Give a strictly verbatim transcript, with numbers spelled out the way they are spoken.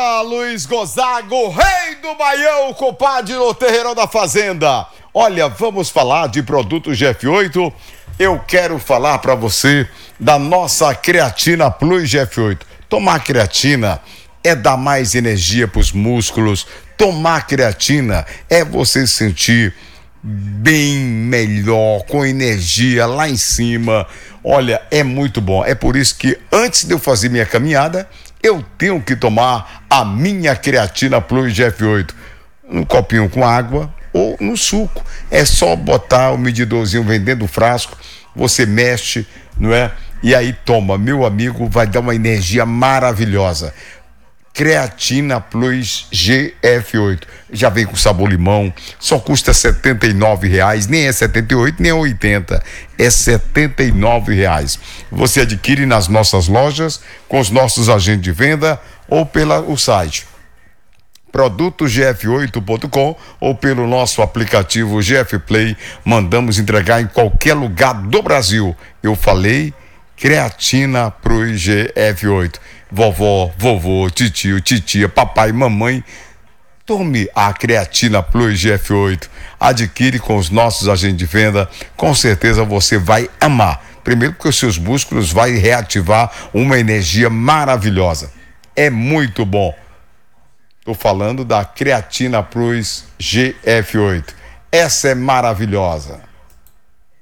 Fala, Luiz Gonzaga, o rei do Baião, compadre no terreirão da fazenda. Olha, vamos falar de produto G F oito. Eu quero falar para você da nossa creatina Plus G F oito. Tomar creatina é dar mais energia para os músculos. Tomar creatina é você se sentir bem melhor, com energia lá em cima. Olha, é muito bom. É por isso que antes de eu fazer minha caminhada, eu tenho que tomar a minha creatina Plus G F oito. Um copinho com água ou no suco. É só botar o medidorzinho, vem dentro do frasco, você mexe, não é? E aí toma, meu amigo, vai dar uma energia maravilhosa. Creatina Plus G F oito. Já vem com sabor limão, só custa setenta e nove reais, nem é setenta e oito, nem é oitenta, é setenta e nove reais. Você adquire nas nossas lojas, com os nossos agentes de venda ou pelo site produto g f oito ponto com ou pelo nosso aplicativo G F Play. Mandamos entregar em qualquer lugar do Brasil. Eu falei creatina Plus G F oito. Vovó, vovô, titio, titia, papai, mamãe, tome a creatina Plus G F oito. Adquire com os nossos agentes de venda. Com certeza você vai amar. Primeiro porque os seus músculos vai reativar uma energia maravilhosa. É muito bom. Estou falando da creatina Plus G F oito. Essa é maravilhosa.